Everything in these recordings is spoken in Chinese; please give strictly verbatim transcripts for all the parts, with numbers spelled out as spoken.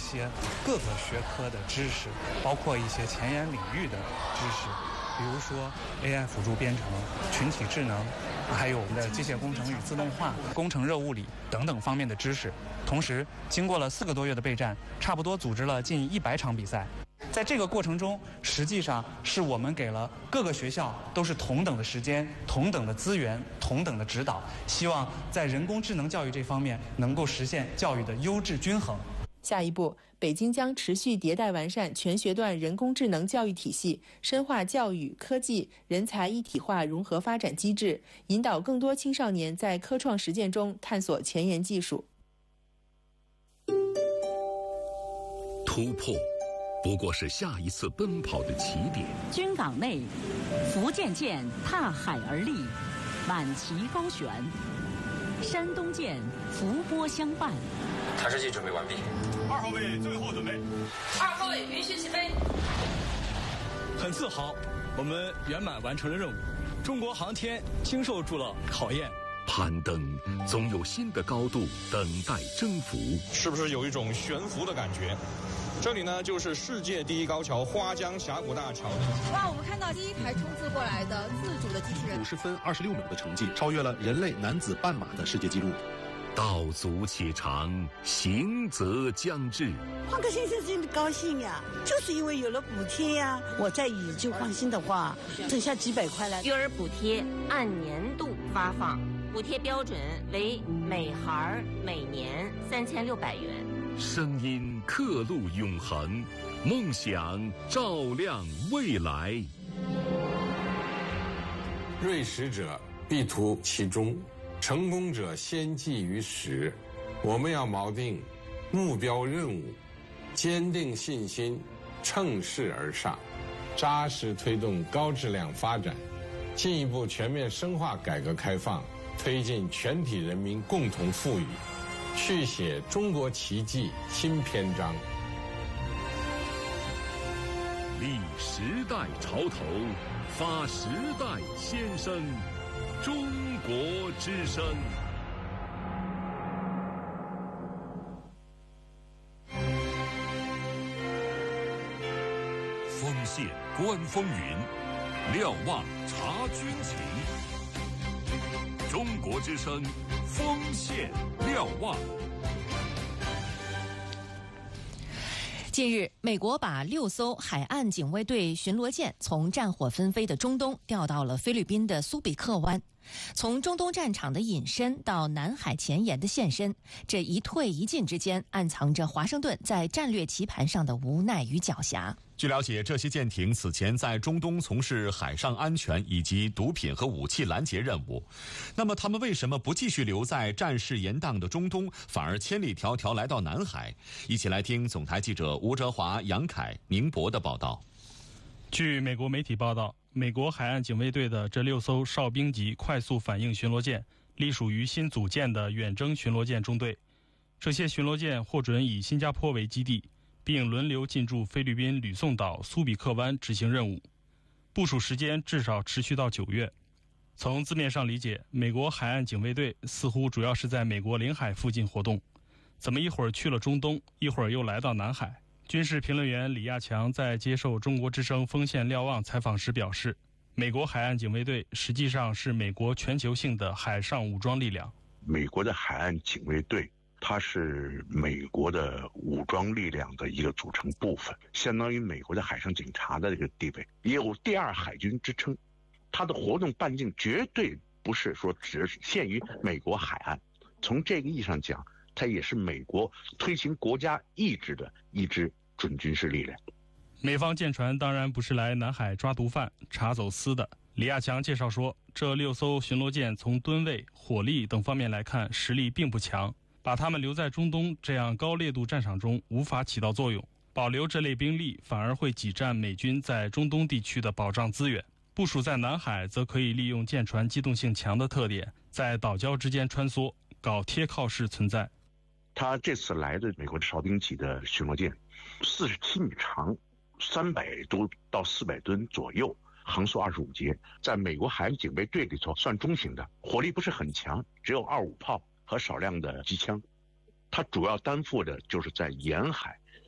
些各个学科的知识，包括一些前沿领域的知识，比如说 A I 辅助编程、群体智能，还有我们的机械工程与自动化、工程热物理等等方面的知识。同时，经过了四个多月的备战，差不多组织了近一百场比赛。在这个过程中，实际上是我们给了各个学校都是同等的时间、同等的资源、同等的指导，希望在人工智能教育这方面能够实现教育的优质均衡。 下一步，北京将持续迭代完善全学段人工智能教育体系，深化教育、科技、人才一体化融合发展机制，引导更多青少年在科创实践中探索前沿技术。 突破不过是下一次奔跑的起点。 军港内，福建舰踏海而立，满旗高悬；山东舰伏波相伴。 探视器准备完毕。 二号位最后准备。 二号位允许起飞。 很自豪，我们圆满完成了任务。中国航天经受住了考验。 攀登总有新的高度等待征服。 是不是有一种悬浮的感觉？这里呢，就是世界第一高桥花江峡谷大桥。 哇，我们看到第一台冲刺过来的自主的机器人， 五十分二十六秒的成绩，超越了人类男子半马的世界纪录。 道阻且长，行则将至。 换个先生真的高兴呀，就是因为有了补贴呀。我在乙就放心的话，挣下几百块来。 育儿补贴按年度发放，补贴标准为每孩每年三千六百元。 声音刻录永恒，梦想照亮未来。 锐识者必图其中，成功者先记于始。我们要锚定目标任务，坚定信心，乘势而上，扎实推动高质量发展，进一步全面深化改革开放，推进全体人民共同富裕，续写中国奇迹新篇章。 立时代潮头，发时代先声，中国之声。锋线观风云，瞭望察军情。中国之声，锋线瞭望。 近日，美国把六艘海岸警卫队巡逻舰从战火纷飞的中东调到了菲律宾的苏比克湾。从中东战场的隐身到南海前沿的现身，这一退一进之间，暗藏着华盛顿在战略棋盘上的无奈与狡黠。 据了解，这些舰艇此前在中东从事海上安全以及毒品和武器拦截任务。那么，他们为什么不继续留在战事严荡的中东，反而千里迢迢来到南海？一起来听总台记者吴哲华、杨凯、宁博的报道。 据美国媒体报道，美国海岸警卫队的这六艘哨兵级快速反应巡逻舰隶属于新组建的远征巡逻舰中队。这些巡逻舰获准以新加坡为基地，并轮流进驻菲律宾吕宋岛苏比克湾执行任务，部署时间至少持续到九月。从字面上理解，美国海岸警卫队似乎主要是在美国领海附近活动，怎么一会儿去了中东，一会儿又来到南海？军事评论员李亚强在接受中国之声锋线瞭望采访时表示，美国海岸警卫队实际上是美国全球性的海上武装力量。 美国的海岸警卫队它是美国的武装力量的一个组成部分，相当于美国的海上警察的这个地位，也有第二海军之称。它的活动半径绝对不是说只限于美国海岸，从这个意义上讲，它也是美国推行国家意志的一支准军事力量。 美方舰船当然不是来南海抓毒贩、查走私的。李亚强介绍说，这六艘巡逻舰从吨位、火力等方面来看，实力并不强，把他们留在中东这样高烈度战场中无法起到作用，保留这类兵力反而会挤占美军在中东地区的保障资源。部署在南海则可以利用舰船机动性强的特点，在岛礁之间穿梭，搞贴靠式存在。 他这次来的美国的哨兵级的巡逻舰，四十七米长，三百多到四百吨左右，航速二十五节，在美国海岸警卫队里头算中型的，火力不是很强，只有二五炮和少量的机枪。它主要担负的就是在沿海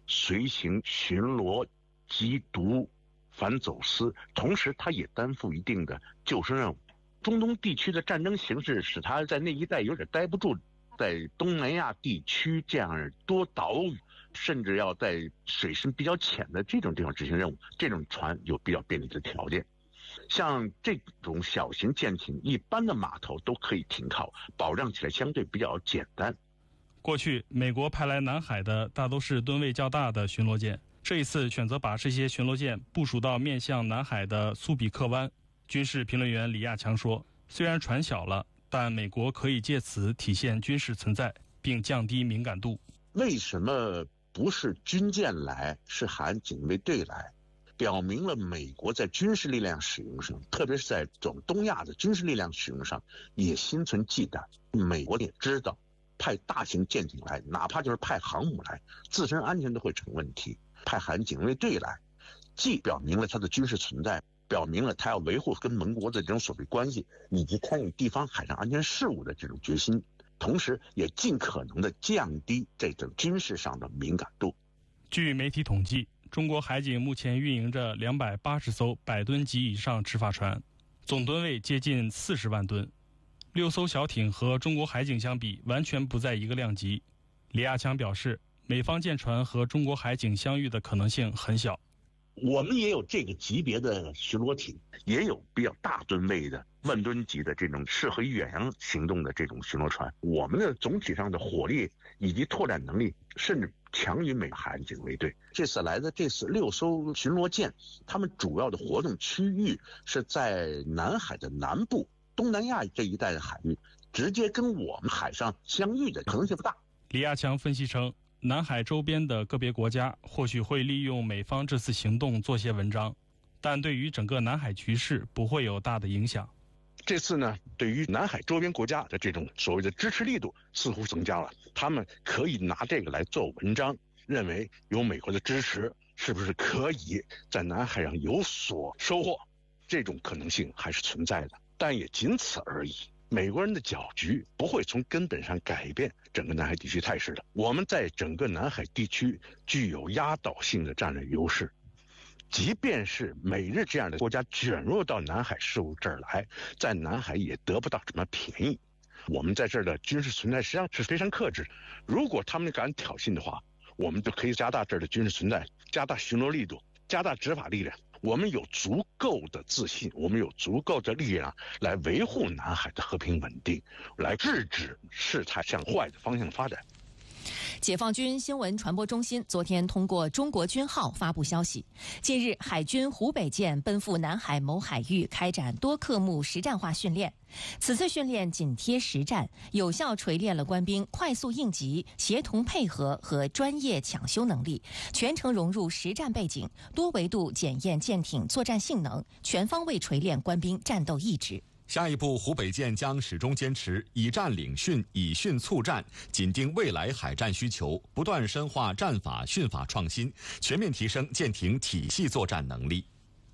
随行巡逻、缉毒、反走私，同时它也担负一定的救生任务。中东地区的战争形势使它在那一带有点待不住，在东南亚地区这样多岛屿，甚至要在水深比较浅的这种地方执行任务，这种船有比较便利的条件。像这种小型舰艇，一般的码头都可以停靠，保障起来相对比较简单。 过去美国派来南海的大都是吨位较大的巡逻舰，这一次选择把这些巡逻舰部署到面向南海的苏比克湾。军事评论员李亚强说，虽然船小了，但美国可以借此体现军事存在，并降低敏感度。 为什么不是军舰来，是海岸警卫队来？表明了美国在军事力量使用上，特别是在这种东亚的军事力量使用上也心存忌惮。美国也知道派大型舰艇来，哪怕就是派航母来，自身安全都会成问题。派海岸警卫队来，既表明了它的军事存在，表明了他要维护跟盟国的这种所谓关系，以及参与地方海上安全事务的这种决心，同时也尽可能的降低这种军事上的敏感度。 据媒体统计，中国海警目前运营着两百八十艘百吨级以上执法船，总吨位接近四十万吨。六艘小艇和中国海警相比，完全不在一个量级。李亚强表示，美方舰船和中国海警相遇的可能性很小。 我们也有这个级别的巡逻艇，也有比较大吨位的万吨级的这种适合于远洋行动的这种巡逻船。我们的总体上的火力以及拓展能力甚至强于美国海岸警卫队。这次来的这次六艘巡逻舰，他们主要的活动区域是在南海的南部，东南亚这一带的海域，直接跟我们海上相遇的可能性不大。 李亚强分析称，南海周边的个别国家或许会利用美方这次行动做些文章，但对于整个南海局势不会有大的影响。 这次呢，对于南海周边国家的这种所谓的支持力度似乎增加了，他们可以拿这个来做文章，认为有美国的支持，是不是可以在南海上有所收获？这种可能性还是存在的，但也仅此而已。美国人的搅局不会从根本上改变整个南海地区态势的。我们在整个南海地区具有压倒性的战略优势，即便是美日这样的国家卷入到南海事务这儿来，在南海也得不到什么便宜。我们在这儿的军事存在实际上是非常克制，如果他们敢挑衅的话，我们就可以加大这儿的军事存在，加大巡逻力度，加大执法力量。我们有足够的自信，我们有足够的力量来维护南海的和平稳定，来制止事态向坏的方向发展。 解放军新闻传播中心昨天通过中国军号发布消息，近日海军湖北舰奔赴南海某海域开展多科目实战化训练。此次训练紧贴实战，有效锤炼了官兵快速应急、协同配合和专业抢修能力，全程融入实战背景，多维度检验舰艇作战性能，全方位锤炼官兵战斗意志。 下一步，湖北舰将始终坚持以战领训、以训促战，紧盯未来海战需求，不断深化战法训法创新，全面提升舰艇体系作战能力。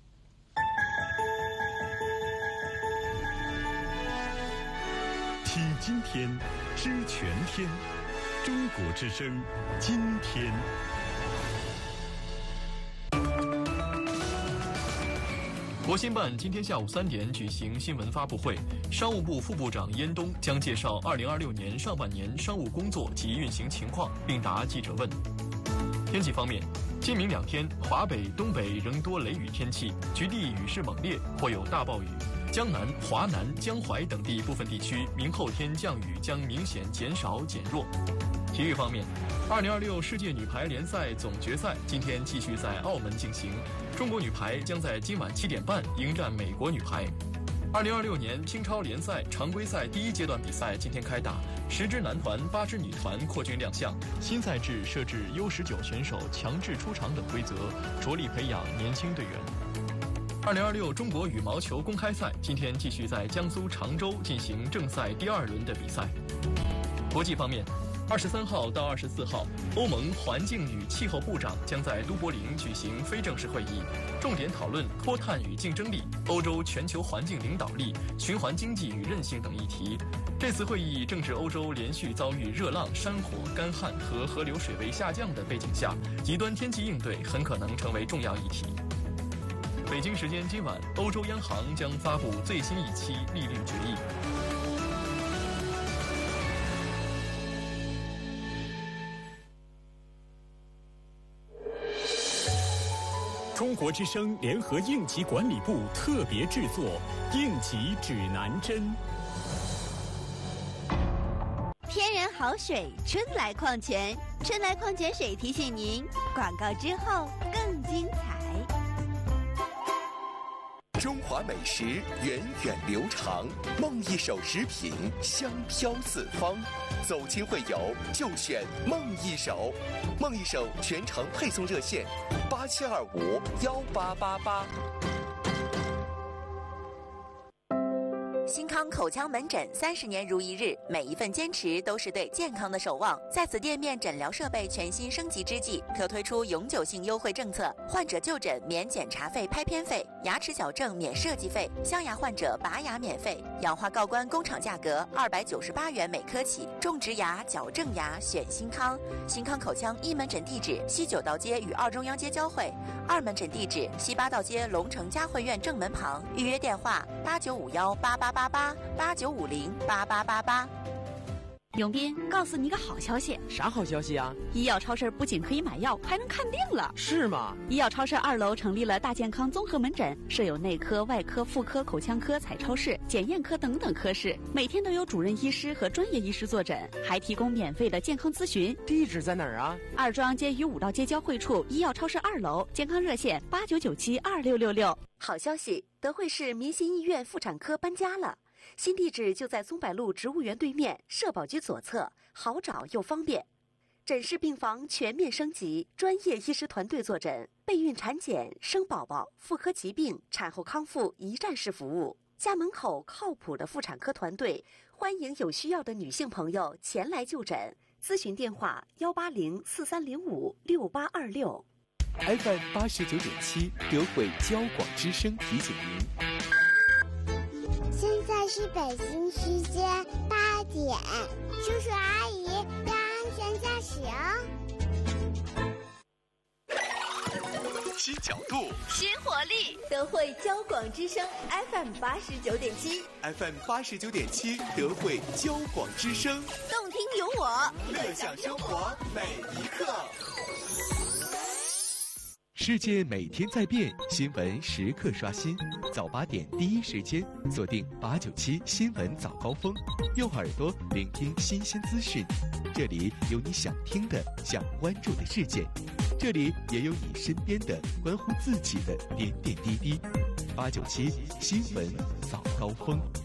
体今天，知全天。中国之声，今天。 国新办今天下午三点举行新闻发布会，商务部副部长燕东将介绍二零二六年上半年商务工作及运行情况，并答记者问。天气方面，今明两天，华北、东北仍多雷雨天气，局地雨势猛烈，或有大暴雨。江南、华南、江淮等地部分地区明后天降雨将明显减少减弱。体育方面，二零二六世界女排联赛总决赛今天继续在澳门进行，中国女排将在今晚七点半迎战美国女排。二零二六年乒超联赛常规赛第一阶段比赛今天开打，十支男团、八支女团扩军亮相。新赛制设置 U 十九 选手强制出场等规则，着力培养年轻队员。二零二六中国羽毛球公开赛今天继续在江苏常州进行正赛第二轮的比赛。国际方面， 二十三号到二十四号，欧盟环境与气候部长将在都柏林举行非正式会议，重点讨论脱碳与竞争力、欧洲全球环境领导力、循环经济与韧性等议题。这次会议正是欧洲连续遭遇热浪、山火、干旱和河流水位下降的背景下，极端天气应对很可能成为重要议题。北京时间今晚，欧洲央行将发布最新一期利率决议。 中国之声联合应急管理部特别制作《应急指南针》。 天然好水，春来矿泉，春来矿泉水提醒您，广告之后更精彩。 中华美食源远流长，梦一手食品香飘四方。走亲会友就选梦一手，梦一手全程配送热线八七二五幺八八八。 新康口腔门诊三十年如一日，每一份坚持都是对健康的守望。在此店面诊疗设备全新升级之际，可推出永久性优惠政策：患者就诊免检查费、拍片费；牙齿矫正免设计费；镶牙患者拔牙免费；氧化锆关工厂价格二百九十八元每颗起。种植牙、矫正牙选新康。新康口腔一门诊地址：西九道街与二中央街交汇；二门诊地址：西八道街龙城嘉汇苑正门旁。预约电话：八九五幺八八八八八九五零八八八八。 永斌，告诉你个好消息。 啥好消息啊？ 医药超市不仅可以买药，还能看病了。 是吗？ 医药超市二楼成立了大健康综合门诊，设有内科、外科、妇科、口腔科、彩超室、检验科等等科室，每天都有主任医师和专业医师坐诊，还提供免费的健康咨询。 地址在哪儿啊？ 二中央街与五道街交汇处医药超市二楼，健康热线八九九七二六六六。 好消息，德惠市民心医院妇产科搬家了。新地址就在松柏路植物园对面，社保局左侧，好找又方便。诊室病房全面升级，专业医师团队坐诊，备孕产检、生宝宝、妇科疾病、产后康复一站式服务。家门口靠谱的妇产科团队，欢迎有需要的女性朋友前来就诊。咨询电话：幺八零四三零五六八二六。 F M 八十九点七，德惠交广之声提醒您。 现在是北京时间八点，叔叔阿姨要安全驾驶哦。 新角度， 新活力，德惠交广之声 F M 八十九点七 ，F M 八十九点七，德惠交广之声， 动听有我， 乐享生活每一刻。 世界每天在变，新闻时刻刷新。早八点第一时间锁定八九七新闻早高峰，用耳朵聆听新鲜资讯。这里有你想听的、想关注的事件，这里也有你身边的关乎自己的点点滴滴。八九七新闻早高峰。